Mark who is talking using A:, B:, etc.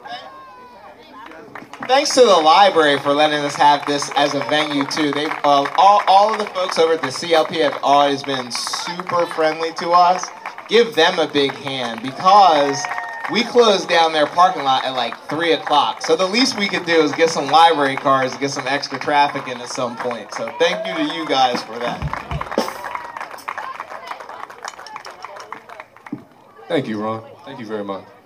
A: Thanks to the library for letting us have this as a venue too. They all of the folks over at the CLP have always been super friendly to us. Give them a big hand because we closed down their parking lot at like 3 o'clock. So the least we could do is get some library cars and get some extra traffic in at some point. So thank you to you guys for that.
B: Thank you, Ron. Thank you very much.